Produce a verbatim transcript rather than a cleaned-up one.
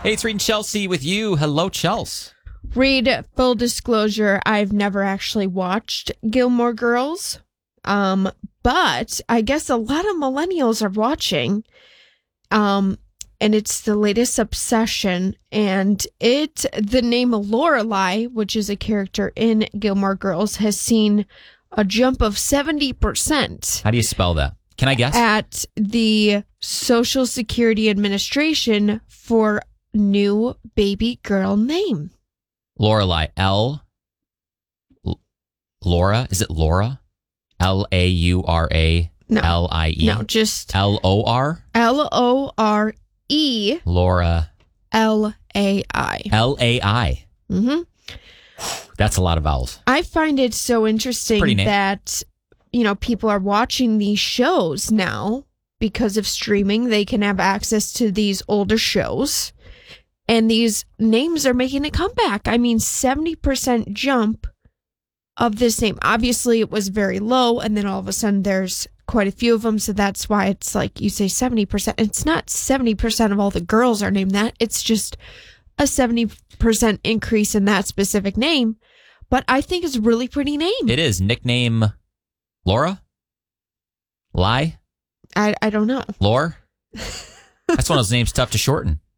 Hey, it's Reed and Chelsea with you. Hello, Chels. Reed, full disclosure, I've never actually watched Gilmore Girls, um, but I guess a lot of millennials are watching, um, and it's the latest obsession, and it, the name Lorelai, which is a character in Gilmore Girls, has seen a jump of seventy percent. How do you spell that? Can I guess? At the Social Security Administration for new baby girl name. Lorelai. L. L- Laura. Is it Laura? L A U R A L I E. No, just L O R? L O R E. Laura. L A I. L A I. Mm-hmm. That's a lot of vowels. I find it so interesting that, you know, people are watching these shows now because of streaming. They can have access to these older shows. And these names are making a comeback. I mean, seventy percent jump of this name. Obviously, it was very low, and then all of a sudden there's quite a few of them, so that's why it's like you say seventy percent. It's not seventy percent of all the girls are named that. It's just a seventy percent increase in that specific name. But I think it's a really pretty name. It is. Nickname Laura? Lie? I, I don't know. Lore? That's one of those names tough to shorten.